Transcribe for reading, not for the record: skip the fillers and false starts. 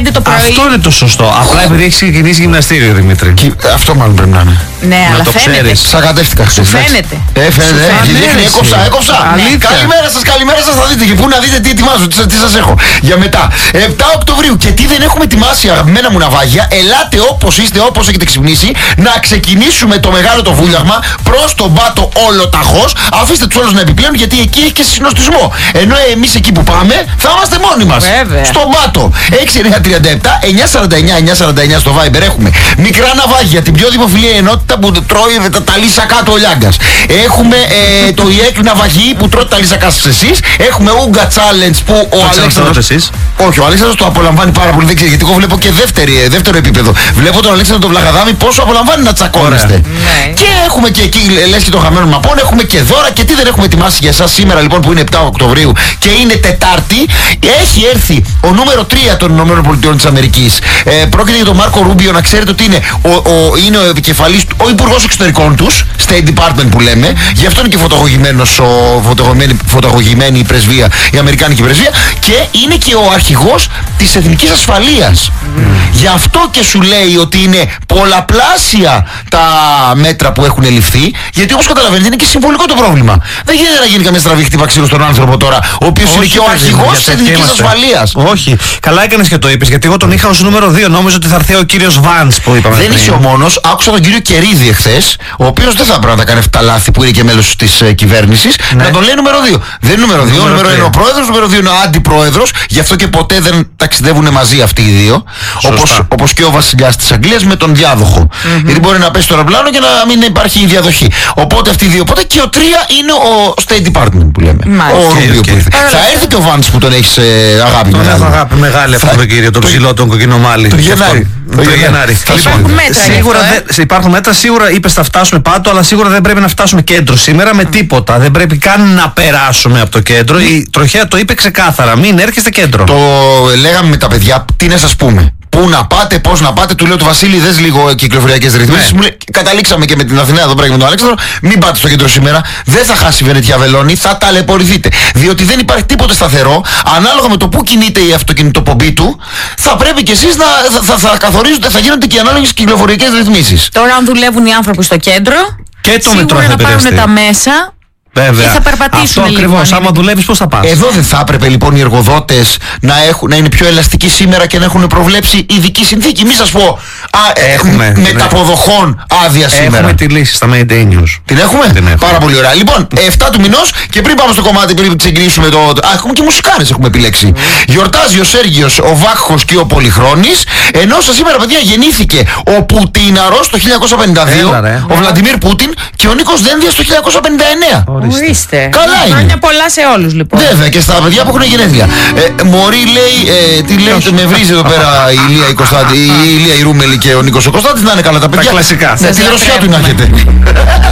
5 το πρωί. Αυτό είναι το σωστό. Απλά επειδή έχει ξεκινήσει γυμναστήριο, Δημήτρη. Αυτό μάλλον πρέπει να είναι. Ναι, αλλά φαίνεται. Σαγαντεύτηκα χθες. Σου φαίνεται. Έκοψα. Καλημέρα σας, θα δείτε και πού να δείτε τι ετοιμάζω, τι σας έχω. Για μετά. 7 Οκτωβρίου. Και τι δεν έχουμε ετοιμάσει, αγαπημένα μου ναυάγια. Ελάτε όπως είστε, όπως έχετε ξυπνήσει, να ξεκινήσουμε το μεγάλο το βούλιαγμα προς τον Πάτο όλο ταχώς. Αφήστε τους όλους να επιπλέουν, γιατί εκεί έχει και συνοστισμό. Ενώ εμείς εκεί που πάμε θα είμαστε μόνοι μας. Βέβαια. Στον Πάτο. 6937 949 949 στο Viber έχουμε μικρά ναυάγια, την πιο δημοφιλή ενότητα που τρώει τα λύσακα του ο Λιάγκας. Έχουμε το ΙΕΚ ναυαγή που τρώει τα λύσακα σας εσείς. Έχουμε Ούγκα Challenge που ο Αλέξανδρος. Όχι, ο Αλέξανδρος το απολαμβάνει πάρα πολύ, δεν ξέρω, γιατί εγώ βλέπω και δεύτερο επίπεδο. Βλέπω τον Αλέξανδρο τον Βλαχαδάμι πόσο απολαμβάνει να τσακώνεστε. Ναι. Και έχουμε και εκεί, λες και των χαμένων μαπών, έχουμε και δώρα. Και τι δεν έχουμε ετοιμάσει για εσάς σήμερα λοιπόν που είναι 7 Οκτωβρίου και είναι Τετάρτη. Έχει έρθει ο νούμερο 3 των ΗΠΑ. Πρόκειται για τον Μάρκο Ρούμπιο, να ξέρετε ότι είναι ο επικεφαλής, ο υπουργός εξωτερικών τους, State Department που λέμε. Γι' αυτό είναι και φωτογραφημένη η πρεσβεία, η Αμερικάνικη πρεσβεία. Και είναι και ο αρχηγός της εθνικής ασφαλείας. Γι' αυτό και σου λέει ότι είναι πολλαπλάσια τα μέτρα που έχουν ληφθεί. Γιατί όπως καταλαβαίνετε είναι και συμβολικό το πρόβλημα. Δεν γίνεται να γίνει καμία στραβή χτύπα ξύλο στον άνθρωπο τώρα, ο οποίος είναι και ο αρχηγός της εθνικής ασφαλείας. Όχι. Καλά έκανες και το είπες, γιατί εγώ τον είχα ως νούμερο 2. Νόμιζα ότι θα έρθει ο κύριος Βάνς που είπαμε. Δεν είσαι ο μόνος. Άκουσα τον κύριο Κερίδη εχθές, ο οποίος δεν θα πρέπει να τα κάνει αυτά τα λάθη που είναι και μέλος της κυβέρνησης, να τον λέει νούμερο 2. Δεν είναι νούμερο 2. Νούμερο 1 είναι ο πρόεδρος, νούμερο 2 είναι ο αντιπρόεδρος. Γι' αυτό και ποτέ δεν ταξιδεύουν μαζί αυτοί οι δύο. Όπως και ο βασιλιάς της Αγγλίας με τον διάδοχο. Γιατί μπορεί να πέσει στο αεροπλάνο και να μην υπάρχει διαδοχή. Οπότε αυτοί οι δύο. Οπότε και ο 3 είναι ο State Department που λέμε. Ο Ρούμπιο που ήρθε. Θα έρθει και ο Βάνς που τον έχεις αγάπη. Τον έχω αγάπη μεγάλη αυτό το κύριο, τον ψηλό, τον κοκκινομάλι. Το Γενάρη. Υπάρχουν μέτρα, σίγουρα είπες θα φτάσουμε πάτο, αλλά σίγουρα δεν πρέπει να φτάσουμε κέντρο σήμερα με τίποτα. Δεν πρέπει καν να περάσουμε από το κέντρο. Η τροχέα το είπε ξεκάθαρα. Μην έρχεστε κέντρο. Το λέγαμε με τα παιδιά, τι να σας πούμε. Πού να πάτε, πώς να πάτε, του λέω του Βασίλη, δες λίγο κυκλοφοριακές ρυθμίσεις. Μου λέει, καταλήξαμε και με την Αθηνά εδώ πέρα και με τον Αλέξανδρο. Μην πάτε στο κέντρο σήμερα, δεν θα χάσει η Βενετιά Βελώνη, θα ταλαιπωρηθείτε. Διότι δεν υπάρχει τίποτε σταθερό, ανάλογα με το που κινείται η αυτοκινητοπομπή του, θα πρέπει κι εσείς να θα καθορίζονται, θα γίνονται και οι ανάλογες κυκλοφοριακές ρυθμίσεις. Τώρα, αν δουλεύουν οι άνθρωποι στο κέντρο, και το μετρό θα να πάρουν τα μέσα. Βέβαια. Και θα περπατήσουν αυτό ακριβώς. Άμα δουλεύεις, πώς θα πας. Εδώ δεν θα έπρεπε λοιπόν οι εργοδότες να είναι πιο ελαστικοί σήμερα και να έχουν προβλέψει ειδική συνθήκη. Μη σας πω μεταποδοχών άδεια σήμερα. Έχουμε τη λύση στα Mayday News. Την έχουμε? Πάρα πολύ ωραία. Λοιπόν, 7 του μηνός και πριν πάμε στο κομμάτι, πριν ξεκινήσουμε έχουμε και μουσικάρες έχουμε επιλέξει. Γιορτάζει ο Σέργιος, ο Βάκχος και ο Πολυχρόνης. Ενώ σήμερα, παιδιά, γεννήθηκε ο Πουτίναρος το 1952, ο Βλαντιμίρ Πούτιν και ο Νίκος Δένδιας το 1959. Ορίστε. Καλά είναι. Χρόνια πολλά σε όλους λοιπόν. Βέβαια και στα παιδιά που έχουν γενέθλια. Μωρή λέει, τι λέει, με βρίζει εδώ πέρα η Ηλία η Ρούμελη και ο Νίκος ο Κωνσταντης. Να είναι καλά τα παιδιά. Τα κλασικά. Τη δροσιά του να έχετε.